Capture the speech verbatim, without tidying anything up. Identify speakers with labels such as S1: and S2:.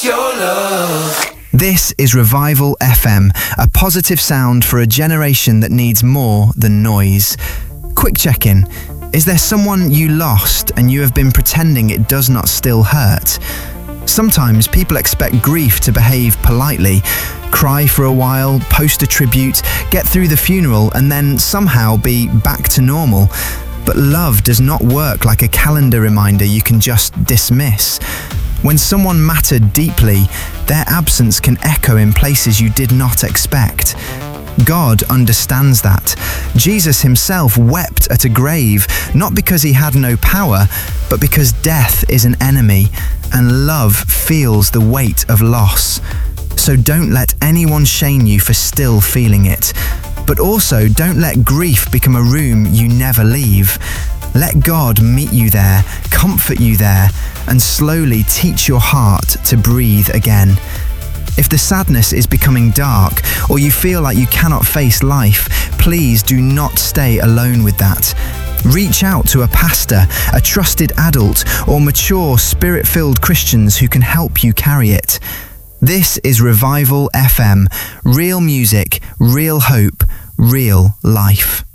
S1: Your love.
S2: This is Revival F M, a positive sound for a generation that needs more than noise. Quick check-in. Is there someone you lost and you have been pretending it does not still hurt? Sometimes people expect grief to behave politely, cry for a while, post a tribute, get through the funeral, and then somehow be back to normal. But love does not work like a calendar reminder you can just dismiss. When someone mattered deeply, their absence can echo in places you did not expect. God understands that. Jesus himself wept at a grave, not because he had no power, but because death is an enemy, and love feels the weight of loss. So don't let anyone shame you for still feeling it. But also don't let grief become a room you never leave. Let God meet you there, comfort you there, and slowly teach your heart to breathe again. If the sadness is becoming dark, or you feel like you cannot face life, please do not stay alone with that. Reach out to a pastor, a trusted adult, or mature, spirit-filled Christians who can help you carry it. This is Revival F M. Real music, real hope, real life.